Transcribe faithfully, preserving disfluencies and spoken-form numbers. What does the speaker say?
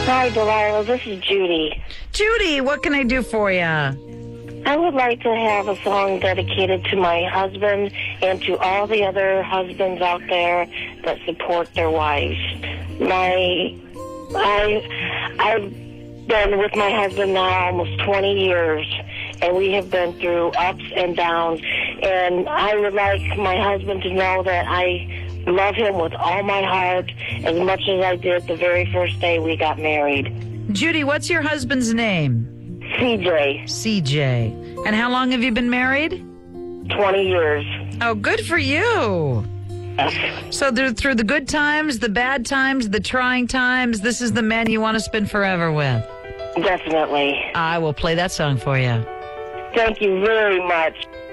Hi, Delilah. This is Judy. Judy, what can I do for you? I would like to have a song dedicated to my husband and to all the other husbands out there that support their wives. My, I, I've been with my husband now almost twenty years, and we have been through ups and downs. And I would like my husband to know that I love him with all my heart, as much as I did the very first day we got married. Judy, what's your husband's name? C J. C J. And how long have you been married? twenty years. Oh, good for you. So through, through the good times, the bad times, the trying times, this is the man you want to spend forever with. Definitely. I will play that song for you. Thank you very much.